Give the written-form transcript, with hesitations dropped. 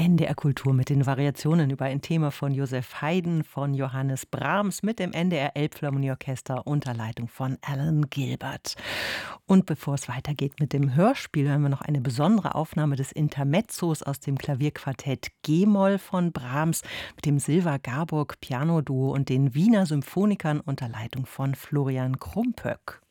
NDR Kultur mit den Variationen über ein Thema von Joseph Haydn, von Johannes Brahms mit dem NDR Elbphilharmonieorchester unter Leitung von Alan Gilbert. Und bevor es weitergeht mit dem Hörspiel, haben wir noch eine besondere Aufnahme des Intermezzos aus dem Klavierquartett G-Moll von Brahms mit dem Silva-Garburg Piano-Duo und den Wiener Symphonikern unter Leitung von Florian Krumpöck.